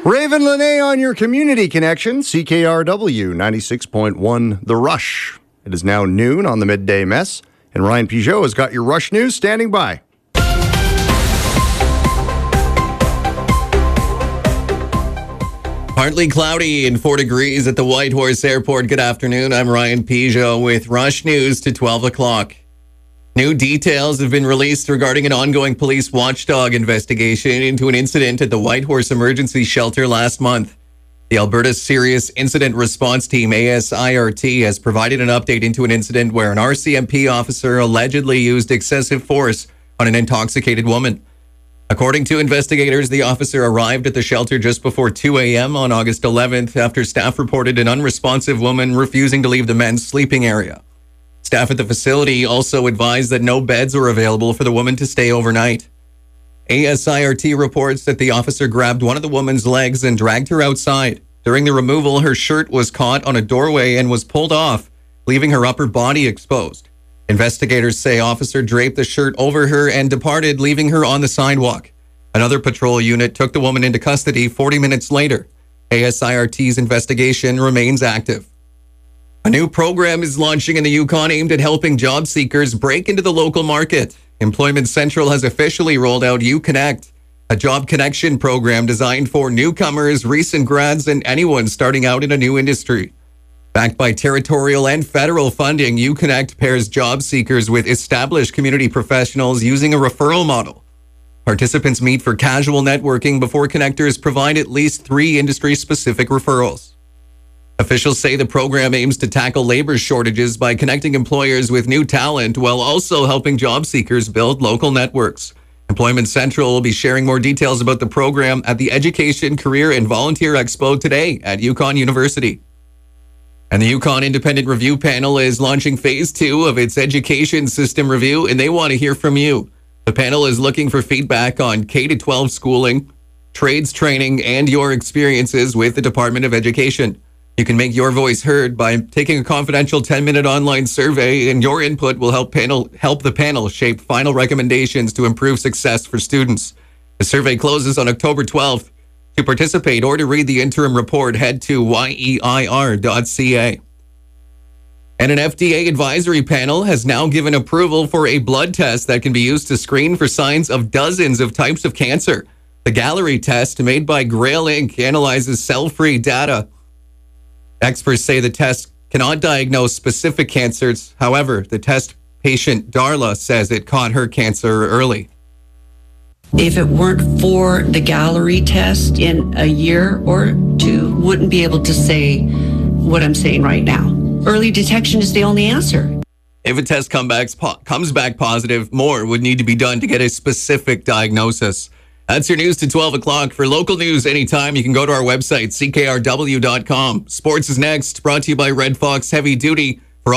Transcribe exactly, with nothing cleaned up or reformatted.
Raven Lene on your community connection, C K R W ninety-six point one The Rush. It is now noon on the Midday Mess, and Ryan Pigeot has got your Rush News standing by. Partly cloudy and four degrees at the Whitehorse Airport. Good afternoon. I'm Ryan Pigeot with Rush News to twelve o'clock. New details have been released regarding an ongoing police watchdog investigation into an incident at the Whitehorse Emergency Shelter last month. The Alberta Serious Incident Response Team, A S I R T, has provided an update into an incident where an R C M P officer allegedly used excessive force on an intoxicated woman. According to investigators, the officer arrived at the shelter just before two a.m. on August eleventh after staff reported an unresponsive woman refusing to leave the men's sleeping area. Staff at the facility also advised that no beds were available for the woman to stay overnight. A S I R T reports that the officer grabbed one of the woman's legs and dragged her outside. During the removal, her shirt was caught on a doorway and was pulled off, leaving her upper body exposed. Investigators say officer draped the shirt over her and departed, leaving her on the sidewalk. Another patrol unit took the woman into custody forty minutes later. A S I R T's investigation remains active. A new program is launching in the Yukon aimed at helping job seekers break into the local market. Employment Central has officially rolled out UConnect, a job connection program designed for newcomers, recent grads, and anyone starting out in a new industry. Backed by territorial and federal funding, UConnect pairs job seekers with established community professionals using a referral model. Participants meet for casual networking before connectors provide at least three industry-specific referrals. Officials say the program aims to tackle labor shortages by connecting employers with new talent while also helping job seekers build local networks. Employment Central will be sharing more details about the program at the Education, Career, and Volunteer Expo today at Yukon University. And the Yukon Independent Review Panel is launching phase two of its education system review, and they want to hear from you. The panel is looking for feedback on K through twelve schooling, trades training, and your experiences with the Department of Education. You can make your voice heard by taking a confidential ten-minute online survey, and your input will help panel help the panel shape final recommendations to improve success for students. The survey closes on October twelfth. To participate or to read the interim report, head to Y E I R dot C A. And an F D A advisory panel has now given approval for a blood test that can be used to screen for signs of dozens of types of cancer. The Gallery test, made by Grail Incorporated, analyzes cell-free data. Experts say the test cannot diagnose specific cancers. However, the test patient Darla says it caught her cancer early. If it weren't for the Gallery test, in a year or two, wouldn't be able to say what I'm saying right now. Early detection is the only answer. If a test come back, comes back positive, more would need to be done to get a specific diagnosis. That's your news to twelve o'clock. For local news anytime, you can go to our website, C K R W dot com. Sports is next, brought to you by Red Fox Heavy Duty.